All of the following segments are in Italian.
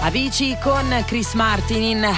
Avicii con Chris Martin in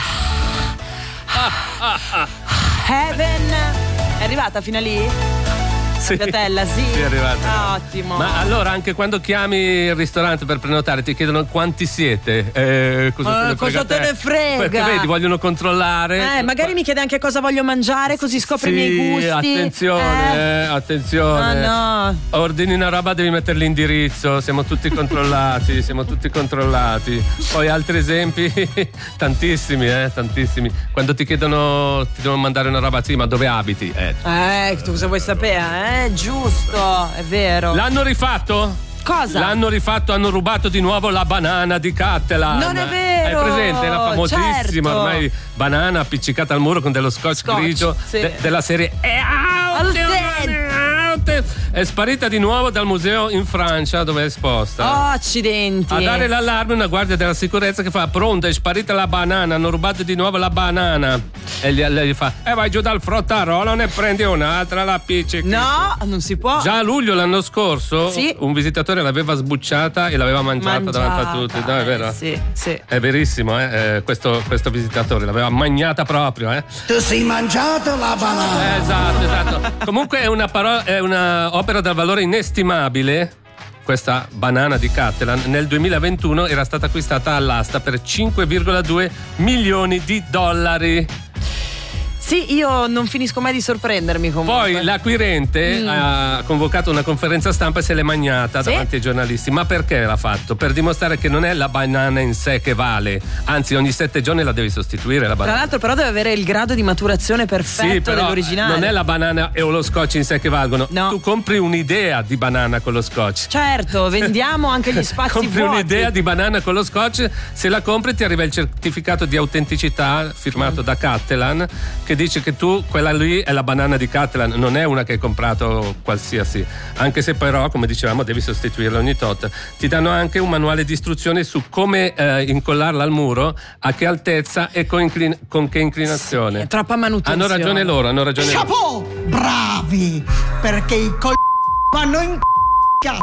Heaven. È arrivata fino a lì? Sì, Piatella, sì. Sì, è arrivata. Ottimo. Ma allora anche quando chiami il ristorante per prenotare ti chiedono quanti siete? Cosa te ne frega? Perché vedi, vogliono controllare. Magari mi chiede anche cosa voglio mangiare, così scopri i miei gusti. Attenzione. No. Ordini una roba, devi mettere l'indirizzo. Siamo tutti controllati. Poi altri esempi, tantissimi. Quando ti chiedono, ti devono mandare una roba, sì, ma dove abiti? Tu cosa vuoi sapere? Giusto, è vero. L'hanno rifatto? Cosa? L'hanno rifatto, hanno rubato di nuovo la banana di Cattelan. Non è vero. Hai presente? La famosissima, certo, ormai banana appiccicata al muro con dello scotch grigio, sì, della serie È sparita di nuovo dal museo in Francia dove è esposta. Oh, accidenti. A dare l'allarme una guardia della sicurezza che fa: pronta, è sparita la banana, hanno rubato di nuovo la banana. E lei fa: vai giù dal frottarola, ne prendi un'altra, la appiccichi. No, non si può. Già a luglio l'anno scorso, sì, un visitatore l'aveva sbucciata e l'aveva mangiata davanti a tutti. No, è vero? Sì. È verissimo, questo visitatore l'aveva mangiata proprio, Tu sei mangiato la banana. Esatto. Comunque è una opera dal valore inestimabile. Questa banana di Cattelan nel 2021 era stata acquistata all'asta per 5,2 milioni di dollari. Sì, io non finisco mai di sorprendermi comunque. Poi l'acquirente ha convocato una conferenza stampa e se l'è magnata davanti ai giornalisti. Ma perché l'ha fatto? Per dimostrare che non è la banana in sé che vale, anzi ogni 7 giorni la devi sostituire la banana. Tra l'altro però deve avere il grado di maturazione perfetto dell'originale. Non è la banana e o lo scotch in sé che valgono. No. Tu compri un'idea di banana con lo scotch. Certo, vendiamo anche gli spazi compri vuoti. Un'idea di banana con lo scotch, se la compri ti arriva il certificato di autenticità firmato da Cattelan che dice che quella lì è la banana di Cattelan, non è una che hai comprato qualsiasi, anche se però, come dicevamo, devi sostituirla ogni tot. Ti danno anche un manuale di istruzioni su come incollarla al muro, a che altezza e con che inclinazione. È troppa manutenzione. Hanno ragione loro. Chapeau! Bravi! Perché i vanno in